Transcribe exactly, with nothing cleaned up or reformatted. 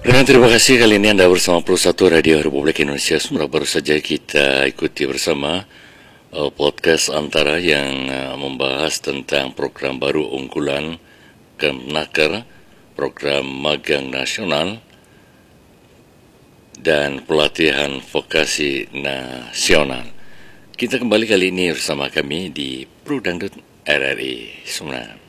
Dan terima kasih kali ini Anda bersama Plus satu Radio Republik Indonesia Sumera. Baru saja kita ikuti bersama uh, podcast antara yang uh, membahas tentang program baru unggulan Kemnaker, program magang nasional dan pelatihan vokasi nasional. Kita kembali kali ini bersama kami di Pro Dangdut R R I Sumera.